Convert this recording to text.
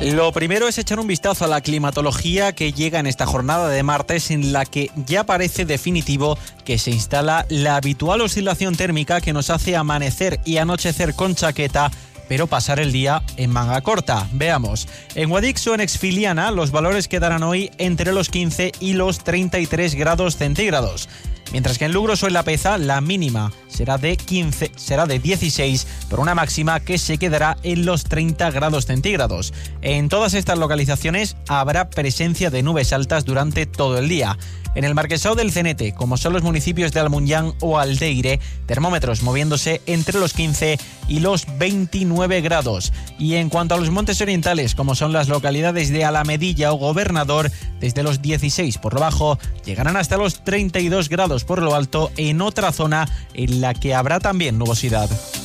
Lo primero es echar un vistazo a la climatología que llega en esta jornada de martes, en la que ya parece definitivo que se instala la habitual oscilación térmica que nos hace amanecer y anochecer con chaqueta, pero pasar el día en manga corta. Veamos. En Guadix o en Exfiliana los valores quedarán hoy entre los 15 y los 33 grados centígrados. Mientras que en Lugros o en La Peza la mínima será de 16, por una máxima que se quedará en los 30 grados centígrados. En todas estas localizaciones habrá presencia de nubes altas durante todo el día. En el Marquesado del Cenete, como son los municipios de Almuñán o Aldeire, termómetros moviéndose entre los 15 y los 29 grados. Y en cuanto a los montes orientales, como son las localidades de Alamedilla o Gobernador, desde los 16 por lo bajo, llegarán hasta los 32 grados por lo alto en otra zona en la que habrá también nubosidad.